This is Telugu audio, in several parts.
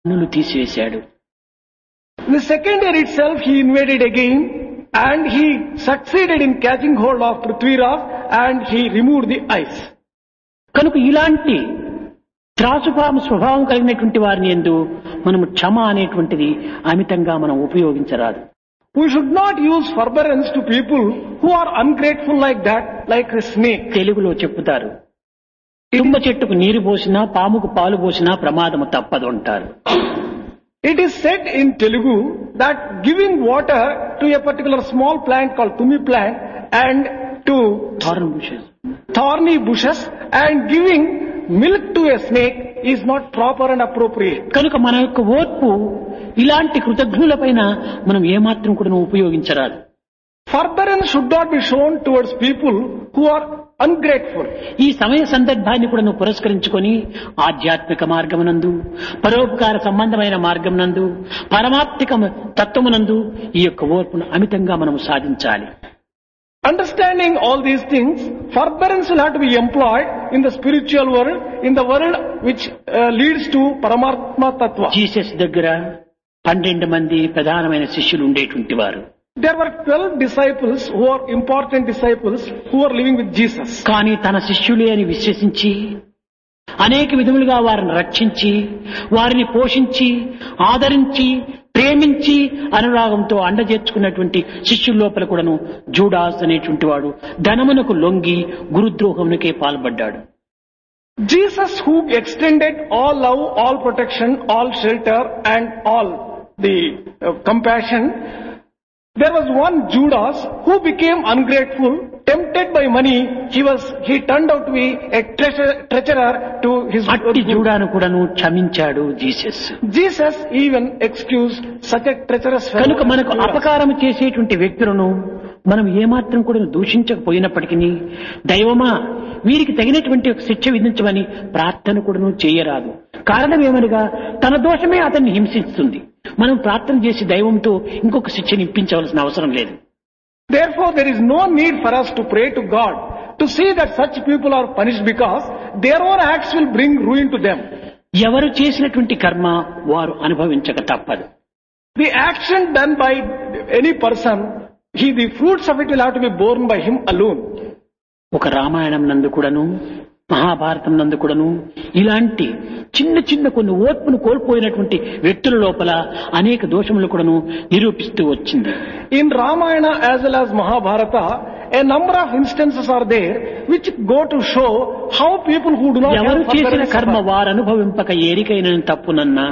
కన్నులు తీసివేశాడు. The second year itself he invaded again and he succeeded in catching hold of Prithviraj and he removed the eyes. కనుక ఇలాంటి త్రాసుపాము స్వభావం కలిగినటువంటి వారిని యందు మనము క్షమ అనేటువంటిది అమితంగా మనం ఉపయోగించరాదు. We should not use forbearance to people who are ungrateful like that, like a snake. తెలుగులో చెప్పుతారు, తుమ్మ చెట్టుకు నీరు పోసినా పాముకు పాలు పోసినా ప్రమాదము తప్పదు అంటారు. It is said in Telugu that giving water to a particular small plant called tummi plant and to thorny bushes and giving milk to a snake is not proper and appropriate. కనుక మన యొక్క ఓర్పు ఇలాంటి కృతజ్ఞులపైన మనం ఏమాత్రం కూడా ఉపయోగించరాదు. Forbearance should not be shown towards people who are ungrateful. ఈ సమయ సందర్భాన్ని కూడా పురస్కరించుకొని ఆధ్యాత్మిక మార్గమునందు, పరోపకార సంబంధమైన మార్గమునందు, పరమాత్మిక తత్వమునందు ఈ యొక్క ఓర్పును అమితంగా మనము సాధించాలి. Understanding all these things, forbearance will have to be employed in the spiritual world, in the world which leads to Paramatma Tattva. Jesus దగ్గర 12 మంది ప్రధానమైన శిష్యులు ఉండేటువంటి వారు. There were 12 disciples who are important disciples who are living with Jesus. కానీ తన శిష్యులే అని విశ్వసించి అనేక విధములుగా వారిని రక్షించి వారిని పోషించి ఆదరించి ప్రేమించి అనురాగంతో అండజేర్చుకున్నటువంటి శిష్యుల లోపల కూడాను జూడాస్ అనేటువంటి వాడు ధనమునకు లొంగి గురుద్రోహమునకే పాల్పడ్డాడు. Jesus, who extended all love, all protection, all shelter and all the compassion, there was one Judas who became ungrateful, tempted by money. He turned out to be a treasurer to his అట్టి జూడాను కూడాను క్షమించాడు Jesus. Jesus even excused such a treacherous fellow. కనుక మనకు అపకారం చేసేటువంటి వ్యక్తులను మనం ఏమాత్రం కూడా దూషించకపోయినప్పటికీ దైవమా వీరికి తగినటువంటి శిక్ష విధించమని ప్రార్థన కూడాను చేయరాదు. కారణం ఏమనగా తన దోషమే అతన్ని హింసిస్తుంది. మనం ప్రార్థన చేసి దైవంతో ఇంకొక శిక్షను ఇప్పించవలసిన అవసరం లేదు. Therefore, there is no need for us to pray to God to see that such people are punished because their own acts will bring ruin to them. ఎవరు చేసినటువంటి కర్మ వారు అనుభవించక తప్పదు. The action done by any person, the fruits of it will have to be borne by him alone. ఒక రామాయణం నందు కూడాను మహాభారతం నందు కూడాను ఇలాంటి చిన్న చిన్న కొన్ని ఓర్పును కోల్పోయినటువంటి వ్యక్తుల లోపల అనేక దోషములు కూడాను నిరూపిస్తూ వచ్చింది. In Ramayana as well as Mahabharata, a number of instances are there which go to show how people who do not ఎవరు have చేసిన forbearance కర్మ వారు అనుభవింపక ఏరికైన తప్పునన్నా.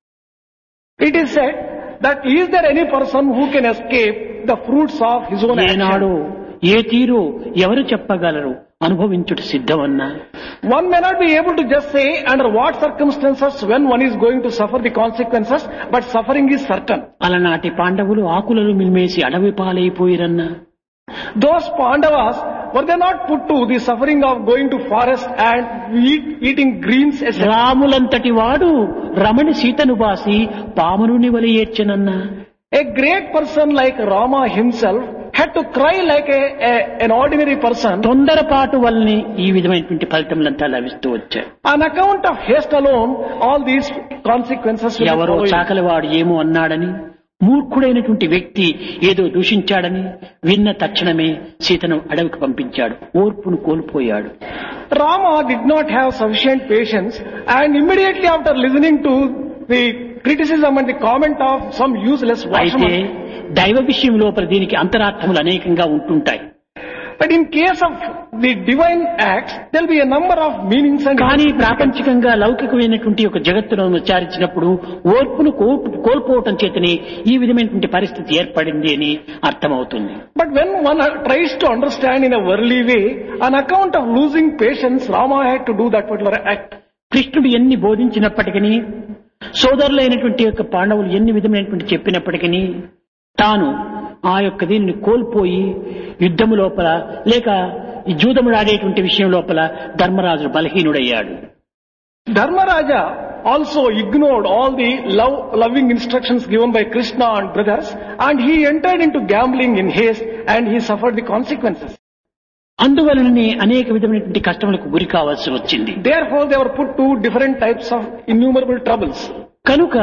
It is said that is there any person who can escape the fruits of his own ఏనాడు action? ఏ తీరు ఎవరు చెప్పగలరు అనుభవించుట సిద్ధమన్నా. One may not be able to just say under what circumstances when one is going to suffer the consequences, but suffering is certain. అలనాటి పాండవులు ఆకులను మిల్మేసి అడవి పాలైపోయిరన్నా. Those Pandavas, were they not put to the suffering of going to forest and eating greens, etc.? రాములంతటి వాడు రమణి సీతను బాసి పామునుని వలె ఏడ్చెనన్నా. A great person like Rama himself had to cry like an ordinary person. తొందరపాటు వల్లనే ఈ విధమైనటువంటి ఫలితములంతా లభిస్తూ వచ్చాయి. On account of haste alone, all these consequences will ఎవరో follow you. చాకలివాడు ఏమో అన్నాడని, మూర్ఖుడైనటువంటి వ్యక్తి ఏదో దూషించాడని విన్న తక్షణమే సీతను అడవికి పంపించాడు. ఓర్పును కోల్పోయాడు. Rama did not have sufficient patience and immediately after listening to the criticism and the comment of some useless అయితే washerman. దైవ విషయం లోపల దీనికి అంతరార్థములు అనేకంగా ఉంటుంటాయి. But in case of the divine acts, there will be a number of meanings and కానీ ప్రాపంచికంగా లౌకికమైనటువంటి ఒక జగత్తును విచారించినప్పుడు ఓర్పును కోల్పోవటం చేతనే ఈ విధమైనటువంటి పరిస్థితి ఏర్పడింది అని అర్థమవుతుంది. But when one tries to understand in a worldly way, on account of losing patience, Rama had to do that particular act. కృష్ణుడు ఎన్ని బోధించినప్పటికీ సోదరులైనటువంటి యొక్క పాండవులు ఎన్ని విధమైనటువంటి చెప్పినప్పటికీ తాను ఆ యొక్క దీనిని కోల్పోయి యుద్ధము లోపల లేక ఈ జూదముడు ఆడేటువంటి విషయం లోపల Dharmaraju బలహీనుడయ్యాడు. Dharmaraja also ignored all the loving instructions given by Krishna and brothers, and he entered into gambling in haste and he suffered the consequences. అందువలననే అనేక విధమైనటువంటి కష్టములకు గురి కావాల్సి వచ్చింది. Therefore they were put to different types of innumerable troubles. కనుక